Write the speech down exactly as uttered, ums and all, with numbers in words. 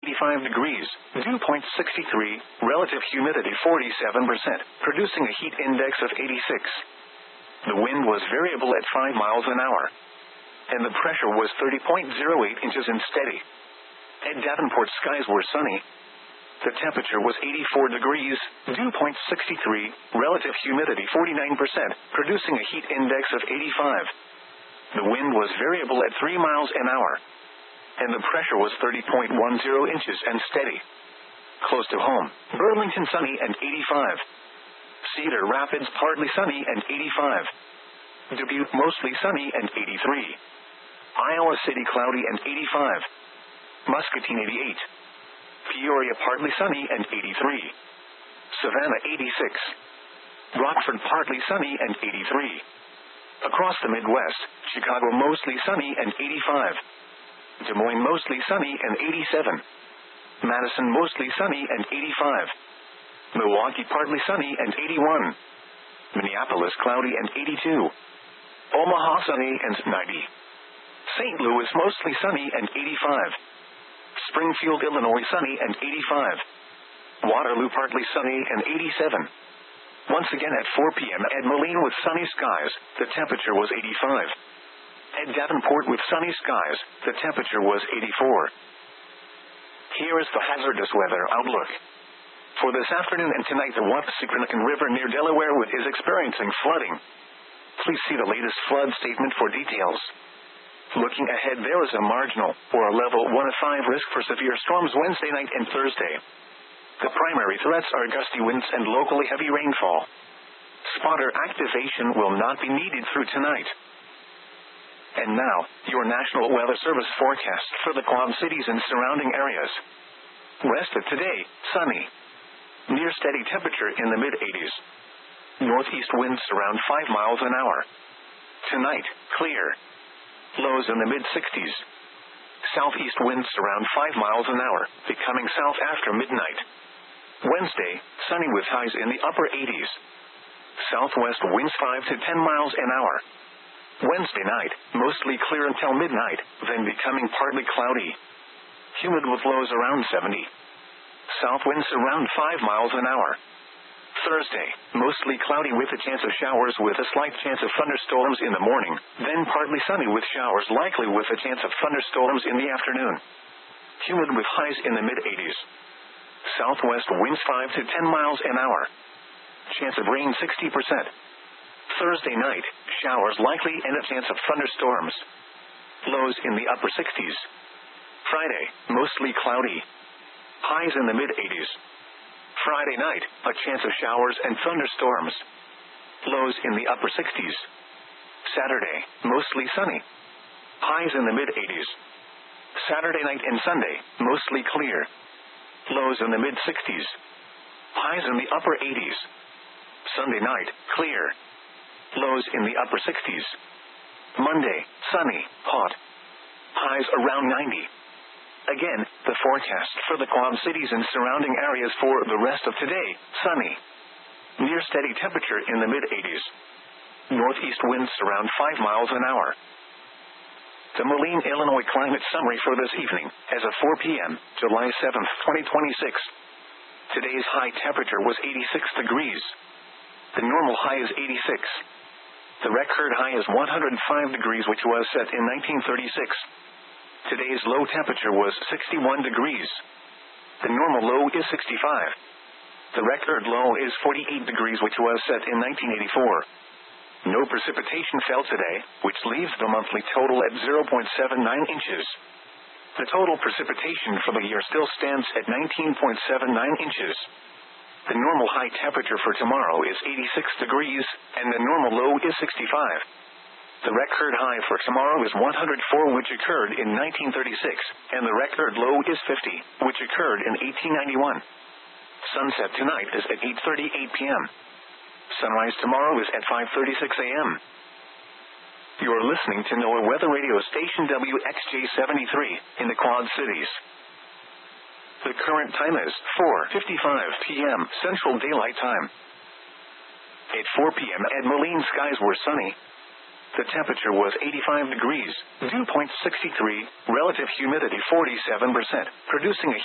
eighty-five degrees, dew point sixty-three, relative humidity forty-seven percent, producing a heat index of eighty-six. The wind was variable at five miles an hour, and the pressure was thirty point zero eight inches and steady. At Davenport, skies were sunny. The temperature was eighty-four degrees, dew point sixty-three, relative humidity forty-nine percent, producing a heat index of eighty-five. The wind was variable at three miles an hour, and the pressure was thirty point one zero inches and steady. Close to home, Burlington sunny and eighty-five. Cedar Rapids partly sunny and eighty-five. Dubuque mostly sunny and eighty-three. Iowa City cloudy and eighty-five. Muscatine eighty-eight. Peoria partly sunny and eighty-three. Savannah eighty-six. Rockford partly sunny and eighty-three. Across the Midwest, Chicago mostly sunny and eighty-five. Des Moines mostly sunny and eighty-seven. Madison mostly sunny and eighty-five. Milwaukee partly sunny and eighty-one. Minneapolis cloudy and eighty-two. Omaha sunny and ninety. Saint Louis mostly sunny and eighty-five. Springfield, Illinois sunny and eighty-five. Waterloo partly sunny and eighty-seven. Once again at four p.m. at Moline with sunny skies, the temperature was eighty-five. At Davenport with sunny skies, the temperature was eighty-four. Here is the hazardous weather outlook. For this afternoon and tonight, the Wappassikanakan River near Delaware is experiencing flooding. Please see the latest flood statement for details. Looking ahead, there is a marginal, or a level one of five risk for severe storms Wednesday night and Thursday. The primary threats are gusty winds and locally heavy rainfall. Spotter activation will not be needed through tonight. And now, your National Weather Service forecast for the Quad Cities and surrounding areas. West of today, sunny. Near steady temperature in the mid-eighties. Northeast winds around five miles an hour. Tonight, clear. Lows in the mid-sixties. Southeast winds around five miles an hour, becoming south after midnight. Wednesday, sunny with highs in the upper eighties. Southwest winds five to ten miles an hour. Wednesday night, mostly clear until midnight, then becoming partly cloudy. Humid with lows around seventy. South winds around five miles an hour. Thursday, mostly cloudy with a chance of showers with a slight chance of thunderstorms in the morning, then partly sunny with showers likely with a chance of thunderstorms in the afternoon. Humid with highs in the mid-eighties. Southwest winds five to ten miles an hour. Chance of rain sixty percent. Thursday night, showers likely and a chance of thunderstorms. Lows in the upper sixties. Friday, mostly cloudy. Highs in the mid-eighties. Friday night, a chance of showers and thunderstorms. Lows in the upper sixties. Saturday, mostly sunny. Highs in the mid-eighties. Saturday night and Sunday, mostly clear. Lows in the mid-sixties. Highs in the upper eighties. Sunday night, clear. Lows in the upper sixties. Monday, sunny, hot. Highs around ninety. Again, the forecast for the Quad Cities and surrounding areas for the rest of today, sunny. Near steady temperature in the mid-eighties. Northeast winds around five miles an hour. The Moline, Illinois climate summary for this evening, as of four p.m., July seventh, twenty twenty-six. Today's high temperature was eighty-six degrees. The normal high is eighty-six. The record high is one hundred five degrees, which was set in nineteen thirty-six. Today's low temperature was sixty-one degrees. The normal low is sixty-five. The record low is forty-eight degrees, which was set in nineteen eighty-four. No precipitation fell today, which leaves the monthly total at zero point seven nine inches. The total precipitation for the year still stands at nineteen point seven nine inches. The normal high temperature for tomorrow is eighty-six degrees, and the normal low is sixty-five. The record high for tomorrow is one hundred four, which occurred in nineteen thirty-six, and the record low is fifty, which occurred in eighteen ninety-one. Sunset tonight is at eight thirty-eight p.m. Sunrise tomorrow is at five thirty-six a.m. You're listening to NOAA Weather Radio Station W X J seventy-three in the Quad Cities. The current time is four fifty-five p.m. Central Daylight Time. At four p.m. at Moline, skies were sunny. The temperature was eighty-five degrees, dew point sixty-three, relative humidity forty-seven percent, producing a